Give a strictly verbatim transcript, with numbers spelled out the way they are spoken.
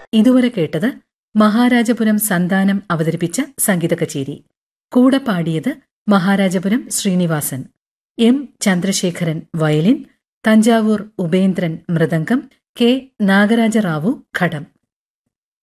ഇതുവരെ കേട്ടത് മഹാരാജപുരം സന്താനം അവതരിപ്പിച്ച സംഗീത കച്ചേരി. കൂടെ പാടിയത് Maharajapuram Sreenivasan, M Chandrasekharan violin, Thanjavur Upendran mridangam, K നാഗരാജറാവു ഘടം.